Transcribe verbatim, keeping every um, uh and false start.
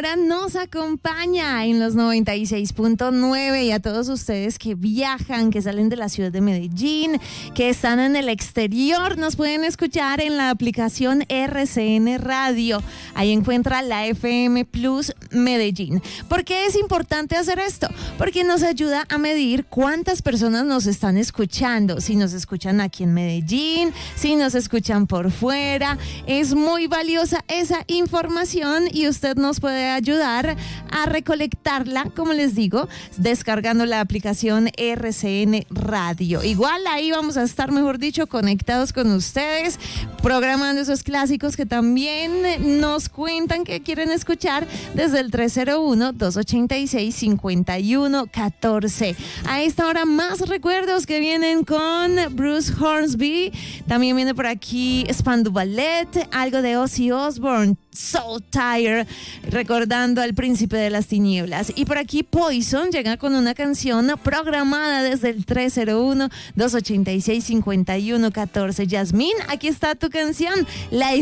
hora nos acompaña en los noventa y seis punto nueve y a todos ustedes que viajan, que salen de la ciudad de Medellín, que están en el exterior, nos pueden escuchar en la aplicación R C N Radio. Ahí encuentra la F M Plus Medellín. ¿Por qué es importante hacer esto? Porque nos ayuda a medir cuántas personas nos están escuchando, si nos escuchan aquí en Medellín, si nos escuchan por fuera. Es muy valiosa esa información y usted nos puede ayudar a recolectarla, como les digo, descargando la aplicación R C N Radio. Igual ahí vamos a estar, mejor dicho, conectados con ustedes, programando esos clásicos que también nos cuentan que quieren escuchar desde el tres cero uno, dos ochenta y seis, cincuenta y uno catorce. A esta hora más recuerdos que vienen con Bruce Hornsby. También viene por aquí Spandau Ballet, algo de Ozzy Osbourne, So Tired, recordando al príncipe de las tinieblas. Y por aquí Poison llega con una canción programada desde el tres cero uno, dos ochenta y seis, cincuenta y uno catorce. Yasmín, aquí está tu canción, Life